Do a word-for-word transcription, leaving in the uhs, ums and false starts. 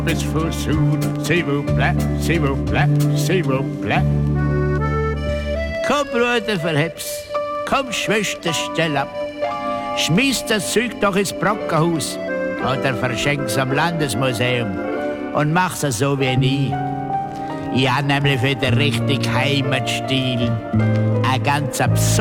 Bis Fußhut, s'il vous plaît, s'il vous plaît, s'il vous plaît. Komm, Bruder, verheb's. Komm, Schwester, stell ab. Schmiss das Zeug doch ins Brockenhaus oder verschenk's am Landesmuseum und mach's so wie ich. Ich hab nämlich für den richtigen Heimatstil ein ganz absurd